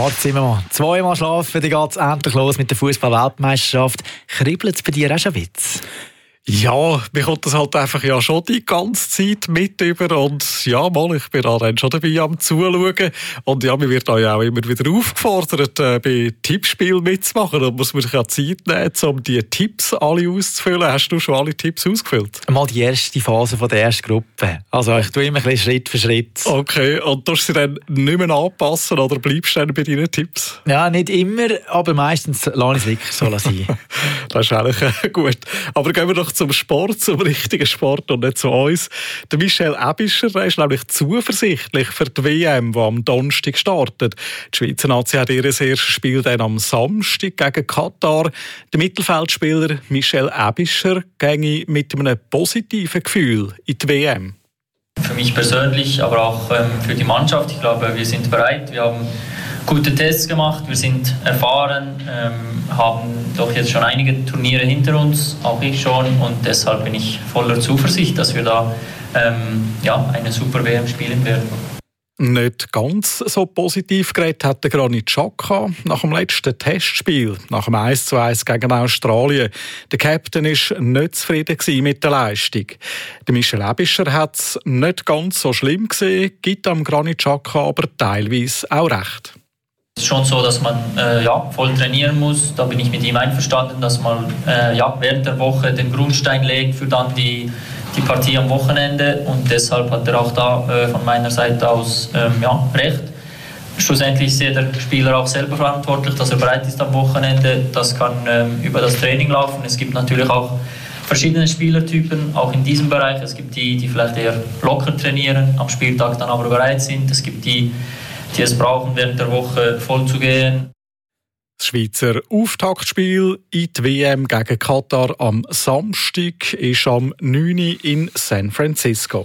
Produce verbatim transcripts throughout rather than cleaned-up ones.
Marc Zimmermann, zweimal schlafen, dann geht es endlich los mit der Fußball-Weltmeisterschaft. Kribbelt es bei dir auch schon Witz? Ja, mir kommt das halt einfach ja schon die ganze Zeit mit über und ja, mal, ich bin dann schon dabei am Zuschauen und ja, mir wird da ja auch immer wieder aufgefordert, äh, bei Tippspielen mitzumachen. Da muss man sich ja Zeit nehmen, um die Tipps alle auszufüllen. Hast du schon alle Tipps ausgefüllt? Mal die erste Phase von der ersten Gruppe. Also ich tue immer ein bisschen Schritt für Schritt. Okay, und tust du sie dann nicht mehr anpassen oder bleibst du dann bei deinen Tipps? Ja, nicht immer, aber meistens lasse ich es wirklich so sein. Das ist eigentlich äh, gut. Aber gehen wir doch zum Sport, zum richtigen Sport und nicht zu uns. Der Michel Aebischer, der ist nämlich zuversichtlich für die W M, die am Donnerstag startet. Die Schweizer Nazi hat ihr erstes Spiel dann am Samstag gegen Katar. Der Mittelfeldspieler Michel Aebischer ginge mit einem positiven Gefühl in die W M. Für mich persönlich, aber auch ähm, für die Mannschaft. Ich glaube, wir sind bereit. Wir haben gute Tests gemacht, wir sind erfahren, ähm, haben doch jetzt schon einige Turniere hinter uns, auch ich schon, und deshalb bin ich voller Zuversicht, dass wir da ähm, ja, eine super W M spielen werden. Nicht ganz so positiv geredet hat der Granit Xhaka nach dem letzten Testspiel, nach dem eins zu eins gegen Australien. Der Captain war nicht zufrieden mit der Leistung. Der Michel Aebischer hat es nicht ganz so schlimm gesehen, gibt am Granit Xhaka aber teilweise auch recht. Es ist schon so, dass man äh, ja, voll trainieren muss. Da bin ich mit ihm einverstanden, dass man äh, ja, während der Woche den Grundstein legt für dann die, die Partie am Wochenende. Und deshalb hat er auch da äh, von meiner Seite aus ähm, ja, recht. Schlussendlich ist jeder Spieler auch selber verantwortlich, dass er bereit ist am Wochenende. Das kann ähm, über das Training laufen. Es gibt natürlich auch verschiedene Spielertypen, auch in diesem Bereich. Es gibt die, die vielleicht eher locker trainieren, am Spieltag dann aber bereit sind. Es gibt die, die es brauchen, während der Woche voll zu gehen. Das Schweizer Auftaktspiel in die W M gegen Katar am Samstag ist am neun Uhr in San Francisco.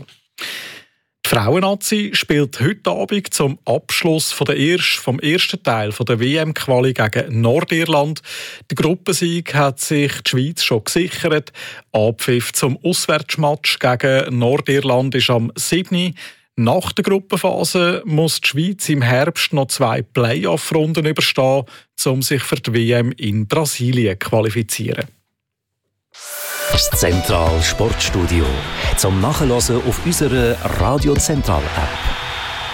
Die Frauen-Nazi spielt heute Abend zum Abschluss von der ersten, vom ersten Teil von der W M-Quali gegen Nordirland. Der Gruppensieg hat sich die Schweiz schon gesichert. Abpfiff zum Auswärtsmatch gegen Nordirland ist am siebten Uhr. Nach der Gruppenphase muss die Schweiz im Herbst noch zwei Playoff-Runden überstehen, um sich für die W M in Brasilien zu qualifizieren. Das Zentral Sportstudio zum Nachhören auf unserer Radio Zentral App.